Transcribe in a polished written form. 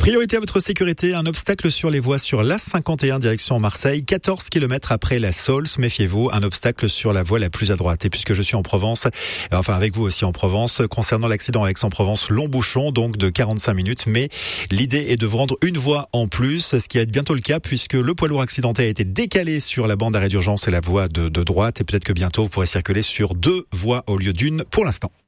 Priorité à votre sécurité, un obstacle sur les voies sur l'A51 direction Marseille, 14 km après la Saulce. Méfiez-vous, un obstacle sur la voie la plus à droite. Et puisque je suis en Provence, enfin avec vous aussi en Provence, concernant l'accident à Aix-en-Provence, long bouchon donc de 45 minutes. Mais l'idée est de vous rendre une voie en plus, ce qui va être bientôt le cas puisque le poids lourd accidenté a été décalé sur la bande d'arrêt d'urgence et la voie de droite. Et peut-être que bientôt vous pourrez circuler sur 2 voies au lieu d'une pour l'instant.